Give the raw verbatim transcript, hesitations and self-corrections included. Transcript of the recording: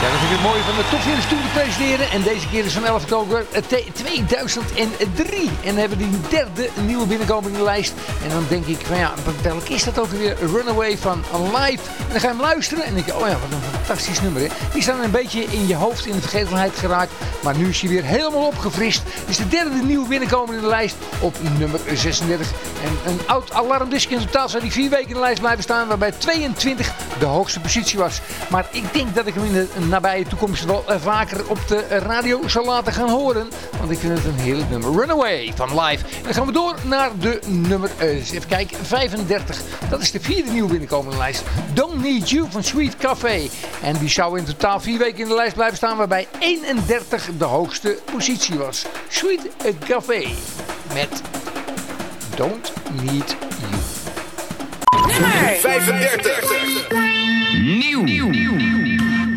Ja, dat vind ik het mooie van de Top veertig Tour te presenteren. En deze keer is van elf oktober tweeduizend drie. En dan hebben we die derde nieuwe binnenkomer in de lijst. En dan denk ik van ja, welk is dat ook weer? Runaway van Live. En dan ga je hem luisteren en denk je, oh ja, wat een fantastisch nummer, hè. Die staan een beetje in je hoofd in de vergetelheid geraakt. Maar nu is hij weer helemaal opgefrist. Het is de derde nieuwe binnenkomer in de lijst op nummer zesendertig. En een oud alarmdisk. In totaal zou die vier weken in de lijst blijven staan. Waarbij tweeëntwintig de hoogste positie was. Maar ik denk dat ik hem in de nabije toekomst wel uh, vaker op de radio zal laten gaan horen. Want ik vind het een heerlijk nummer. Runaway van Live. En dan gaan we door naar de nummer, uh, even kijken, vijfendertig. Dat is de vierde nieuwe binnenkomende lijst. Don't Need You van Sweet Café. En die zou in totaal vier weken in de lijst blijven staan. Waarbij eenendertig de hoogste positie was. Sweet Café met Don't Need You. Nummer vijfendertig. Nieuw. Nieuw.